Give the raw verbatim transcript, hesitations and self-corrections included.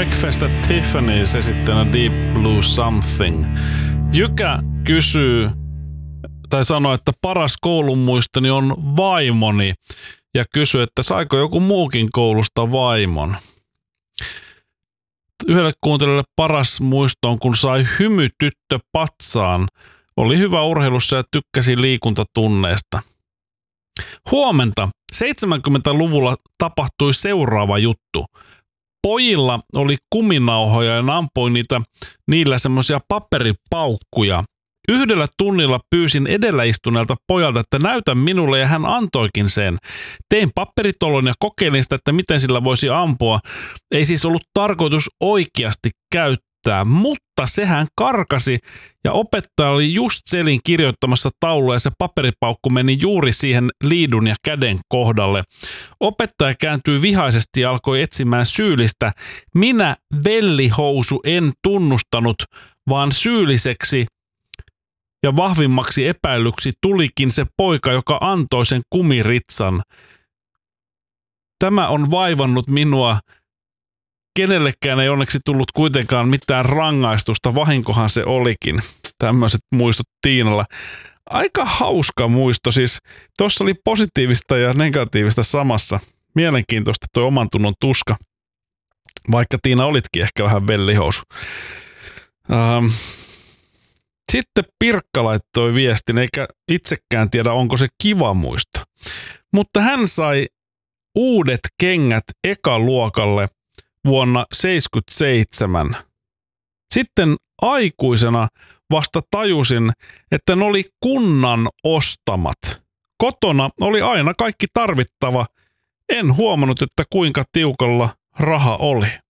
Breakfast at Tiffany's esittänä Deep Blue Something. Jykä kysyy tai sanoo, että paras koulun muistoni on vaimoni ja kysyy, että saiko joku muukin koulusta vaimon. Yhdelle kuuntelijalle paras muisto on, kun sai hymytyttö patsaan. Oli hyvä urheilussa ja tykkäsi liikuntatunneista. Huomenta. seitsemänkymmentäluvulla tapahtui seuraava juttu. Pojilla oli kuminauhoja ja ne ampui niitä, niillä semmoisia paperipaukkuja. Yhdellä tunnilla pyysin edellä istuneelta pojalta, että näytä minulle, ja hän antoikin sen. Tein paperitolon ja kokeilin sitä, että miten sillä voisi ampua. Ei siis ollut tarkoitus oikeasti käyttää, mutta sehän karkasi ja opettaja oli just selin kirjoittamassa taulua ja se paperipaukku meni juuri siihen liidun ja käden kohdalle. Opettaja kääntyi vihaisesti ja alkoi etsimään syyllistä. Minä, vellihousu, en tunnustanut, vaan syylliseksi ja vahvimmaksi epäilyksi tulikin se poika, joka antoi sen kumiritsan. Tämä on vaivannut minua. Kenellekään ei onneksi tullut kuitenkaan mitään rangaistusta, vahinkohan se olikin. Tämmöiset muistot Tiinalla. Aika hauska muisto, siis tuossa oli positiivista ja negatiivista samassa. Mielenkiintoista tuo oman tunnon tuska, vaikka Tiina olitkin ehkä vähän vellihousu. Ähm. Sitten Pirkka laittoi viestin, eikä itsekään tiedä, onko se kiva muisto. Mutta hän sai uudet kengät ekaluokalle vuonna seitsemänkymmentäseitsemän. Sitten aikuisena vasta tajusin, että ne oli kunnan ostamat. Kotona oli aina kaikki tarvittava. En huomannut, että kuinka tiukalla raha oli.